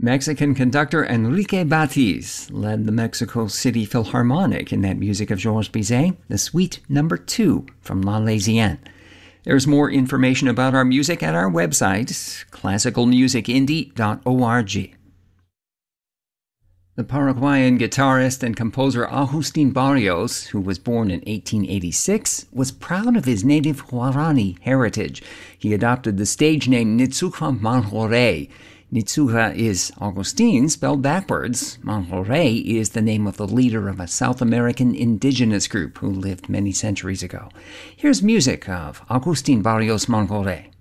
Mexican conductor Enrique Batiz led the Mexico City Philharmonic in that music of Georges Bizet, the Suite No. 2 from La Laisienne. There's more information about our music at our website, classicalmusicindie.org. The Paraguayan guitarist and composer Agustin Barrios, who was born in 1886, was proud of his native Guarani heritage. He adopted the stage name Nitsuja Manjoré. Nitsuja is Agustin, spelled backwards. Manjoré is the name of the leader of a South American indigenous group who lived many centuries ago. Here's music of Agustin Barrios Manjoré.